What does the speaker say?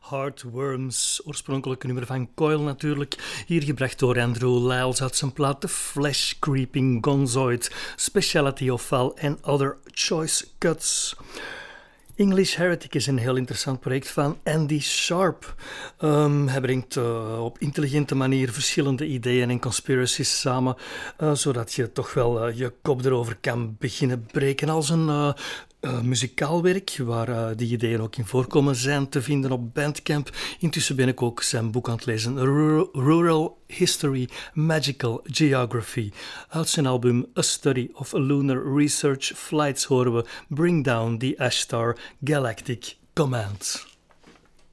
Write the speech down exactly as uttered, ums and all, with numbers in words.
Heartworms, oorspronkelijke nummer van Coil natuurlijk, hier gebracht door Andrew Lyles uit zijn plaat The Flesh Creeping Gonzoid, Speciality of Val and Other Choice Cuts. English Heretic is een heel interessant project van Andy Sharp. Um, hij brengt uh, op intelligente manier verschillende ideeën en conspiracies samen, uh, zodat je toch wel uh, je kop erover kan beginnen breken als een uh, uh, muzikaal werk, waar uh, die ideeën ook in voorkomen, zijn te vinden op Bandcamp. Intussen ben ik ook zijn boek aan het lezen, Rural, Rural History, Magical Geography. Uit zijn album A Study of Lunar Research Flights horen we Bring Down the Ashtar Galactic Command.